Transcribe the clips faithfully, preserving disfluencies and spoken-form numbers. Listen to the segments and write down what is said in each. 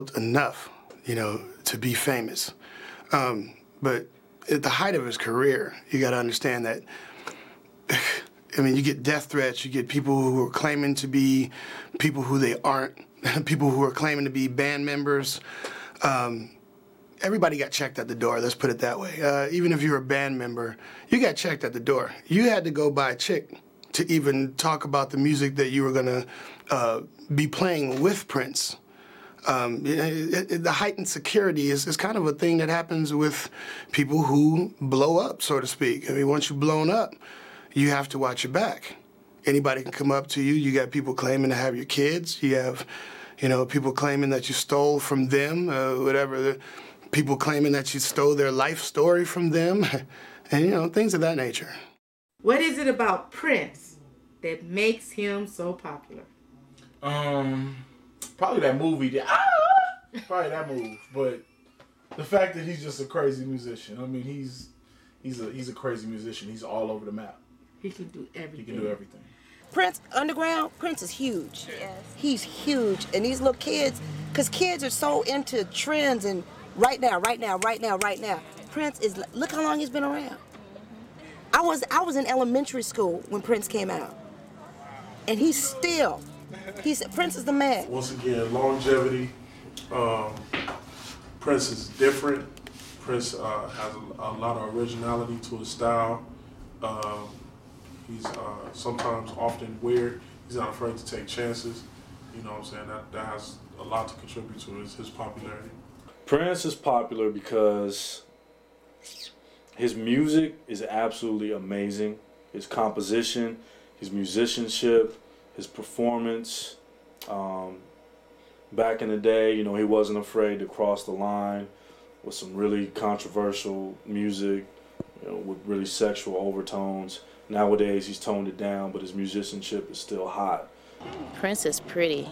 enough, you know, to be famous. Um, but at the height of his career, you got to understand that, I mean, you get death threats, you get people who are claiming to be people who they aren't, people who are claiming to be band members. Um, everybody got checked at the door, let's put it that way. Uh, even if you're a band member, you got checked at the door. You had to go buy a chick to even talk about the music that you were going to uh, be playing with Prince. Um, it, it, the heightened security is, is kind of a thing that happens with people who blow up, so to speak. I mean, once you've blown up, you have to watch your back. Anybody can come up to you. You got people claiming to have your kids. You have, you know, people claiming that you stole from them, uh, whatever. People claiming that you stole their life story from them, and, you know, things of that nature. What is it about Prince that makes him so popular? Um... Probably that movie. That, ah! Probably that move. But the fact that he's just a crazy musician. I mean, he's he's a he's a crazy musician. He's all over the map. He can do everything. He can do everything. Prince, underground, Prince is huge. Yes. He's huge. And these little kids, because kids are so into trends and right now, right now, right now, right now. Prince is, look how long he's been around. I was, I was in elementary school when Prince came out. And he's still... He's Prince is the man. Once again, longevity. Um, Prince is different. Prince uh, has a, a lot of originality to his style. Um, he's uh, sometimes often weird. He's not afraid to take chances. You know what I'm saying? That, that has a lot to contribute to his, his popularity. Prince is popular because his music is absolutely amazing. His composition, his musicianship, his performance. Um, back in the day, you know, he wasn't afraid to cross the line with some really controversial music, you know, with really sexual overtones. Nowadays, he's toned it down, but his musicianship is still hot. Prince is pretty.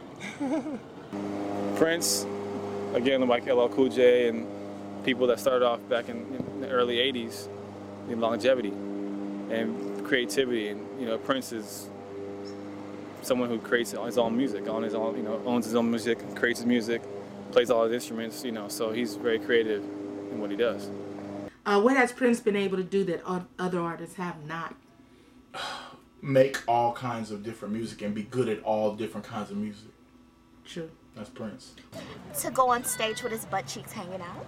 Prince, again, like L L Cool J and people that started off back in, in the early eighties, in longevity and creativity. And, you know, Prince is someone who creates his own music, on his own, you know, owns his own music, creates his music, plays all his instruments, you know, so he's very creative in what he does. Uh, what has Prince been able to do that other artists have not? Make all kinds of different music and be good at all different kinds of music. True. That's Prince. To go on stage with his butt cheeks hanging out.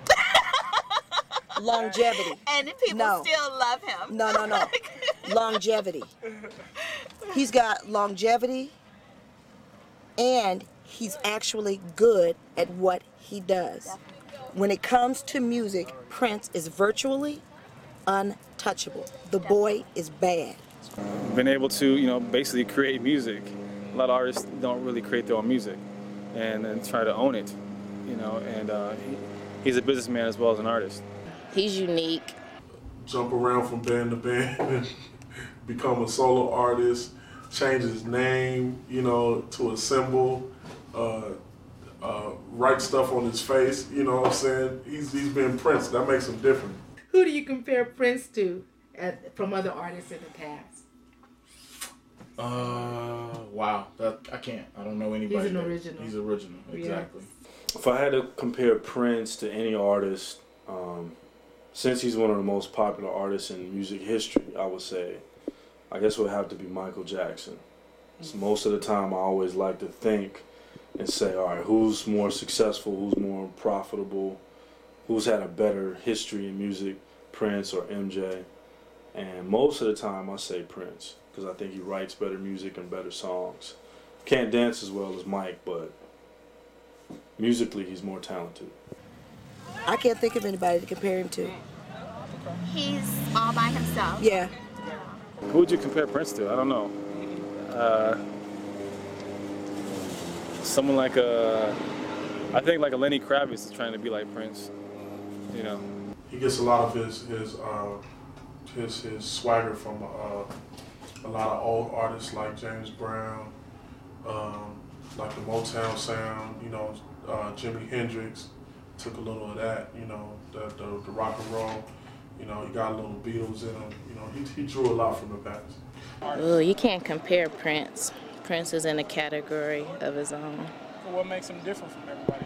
Longevity. And people no. still love him. No, no, no. Longevity. He's got longevity, and he's actually good at what he does. Definitely. When it comes to music, Prince is virtually untouchable. The boy is bad. Been able to, you know, basically create music. A lot of artists don't really create their own music and then try to own it, you know, and uh, he, he's a businessman as well as an artist. He's unique. Jump around from band to band, become a solo artist, change his name, you know, to a symbol, uh, uh, write stuff on his face, you know what I'm saying? He's he's been Prince. That makes him different. Who do you compare Prince to at, from other artists in the past? Uh, wow. That I can't. I don't know anybody. He's an that, original. He's original, exactly. Yes. If I had to compare Prince to any artist, um, since he's one of the most popular artists in music history, I would say, I guess it would have to be Michael Jackson. So most of the time I always like to think and say, all right, who's more successful, who's more profitable, who's had a better history in music, Prince or M J? And most of the time I say Prince, because I think he writes better music and better songs. Can't dance as well as Mike, but musically he's more talented. I can't think of anybody to compare him to. He's all by himself. Yeah. Who would you compare Prince to? I don't know. Uh, someone like a, I think like a Lenny Kravitz is trying to be like Prince, you know. He gets a lot of his his uh, his his swagger from uh, a lot of old artists like James Brown, um, like the Motown sound. You know, uh, Jimi Hendrix took a little of that. You know, the the, the rock and roll. You know, he got a little Beatles in him. You know, he he drew a lot from the past. Oh, you can't compare Prince. Prince is in a category of his own. or what makes him different from everybody